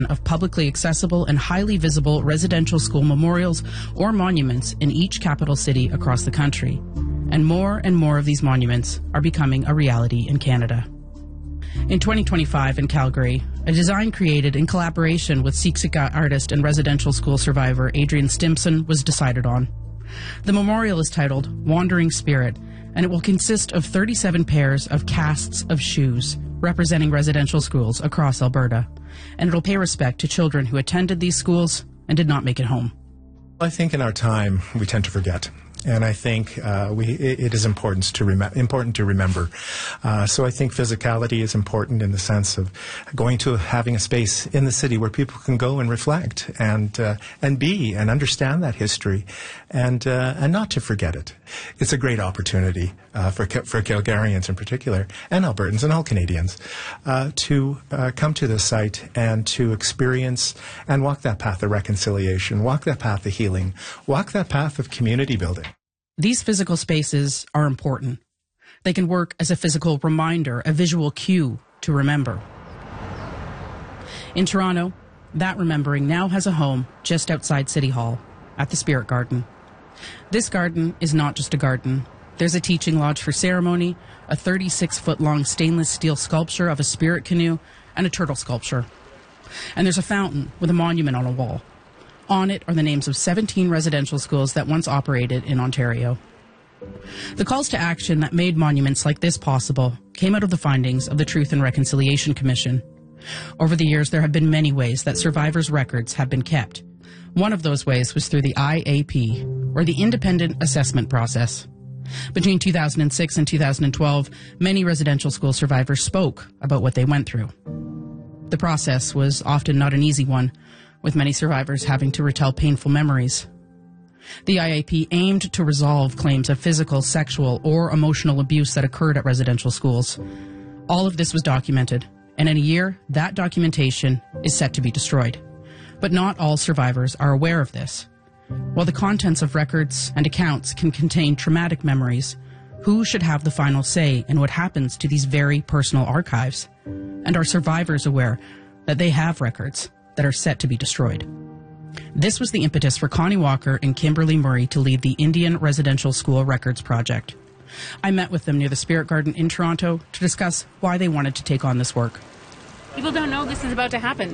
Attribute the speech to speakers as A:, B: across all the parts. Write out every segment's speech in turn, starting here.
A: of publicly accessible and highly visible residential school memorials or monuments in each capital city across the country. And more of these monuments are becoming a reality in Canada. In 2025 in Calgary, a design created in collaboration with Siksika artist and residential school survivor Adrian Stimson was decided on. The memorial is titled Wandering Spirit, and it will consist of 37 pairs of casts of shoes representing residential schools across Alberta, and it'll pay respect to children who attended these schools and did not make it home.
B: I think in our time we tend to forget. And I think it is important to remember. So I think physicality is important in the sense of having a space in the city where people can go and reflect and be and understand that history and not to forget it. It's a great opportunity for Calgarians in particular and Albertans and all Canadians to come to this site and to experience and walk that path of reconciliation, walk that path of healing, walk that path of community building.
A: These physical spaces are important. They can work as a physical reminder, a visual cue to remember. In Toronto, that remembering now has a home just outside City Hall, at the Spirit Garden. This garden is not just a garden. There's a teaching lodge for ceremony, a 36-foot-long stainless steel sculpture of a spirit canoe, and a turtle sculpture. And there's a fountain with a monument on a wall. On it are the names of 17 residential schools that once operated in Ontario. The calls to action that made monuments like this possible came out of the findings of the Truth and Reconciliation Commission. Over the years, there have been many ways that survivors' records have been kept. One of those ways was through the IAP, or the Independent Assessment Process. Between 2006 and 2012, many residential school survivors spoke about what they went through. The process was often not an easy one, with many survivors having to retell painful memories. The IAP aimed to resolve claims of physical, sexual, or emotional abuse that occurred at residential schools. All of this was documented, and in a year, that documentation is set to be destroyed. But not all survivors are aware of this. While the contents of records and accounts can contain traumatic memories, who should have the final say in what happens to these very personal archives? And are survivors aware that they have records that are set to be destroyed? This was the impetus for Connie Walker and Kimberly Murray to lead the Indian Residential School Records Project. I met with them near the Spirit Garden in Toronto to discuss why they wanted to take on this work.
C: People don't know this is about to happen.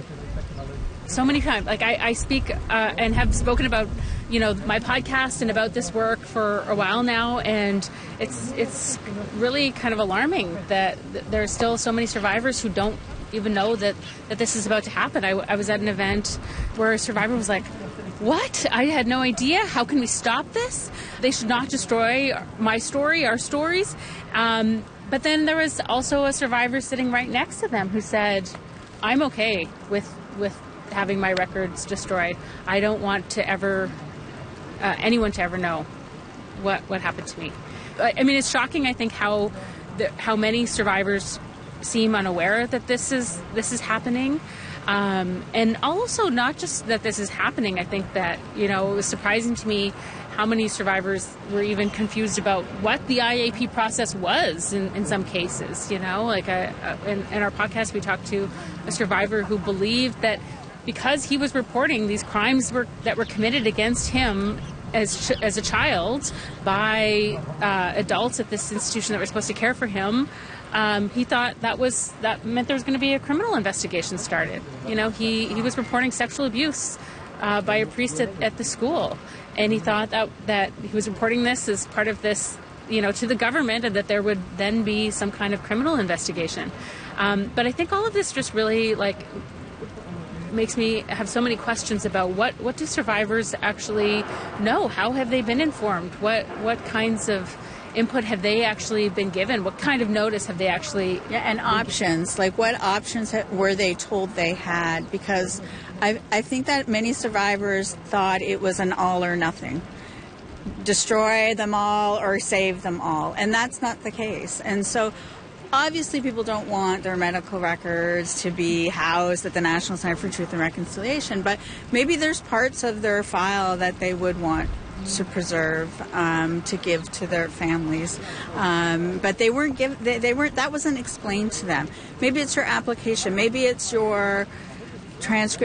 C: So many times, like I speak and have spoken about, my podcast and about this work for a while now, and it's really kind of alarming that there are still so many survivors who don't even know that this is about to happen. I was at an event where a survivor was like, "What? I had no idea. How can we stop this? They should not destroy my story, our stories." But then there was also a survivor sitting right next to them who said, "I'm okay with having my records destroyed. I don't want to ever anyone to ever know what happened to me." I mean, it's shocking. I think how many survivors seem unaware that this is happening, and also not just that this is happening. I think that it was surprising to me how many survivors were even confused about what the IAP process was in some cases. In our podcast, we talked to a survivor who believed that because he was reporting these crimes that were committed against him as a child by adults at this institution that were supposed to care for him, he thought that meant there was going to be a criminal investigation started. He was reporting sexual abuse by a priest at the school, and he thought that he was reporting this as part of this, to the government, and that there would then be some kind of criminal investigation. But I think all of this just really makes me have so many questions about what do survivors actually know? How have they been informed? What kinds of input have they actually been given? What kind of notice have they actually...
D: and options, what options were they told they had? Because I think that many survivors thought it was an all or nothing. Destroy them all or save them all. And that's not the case. And so obviously people don't want their medical records to be housed at the National Center for Truth and Reconciliation, but maybe there's parts of their file that they would want to preserve, to give to their families, but they weren't that wasn't explained to them. Maybe it's your application, maybe it's your transcript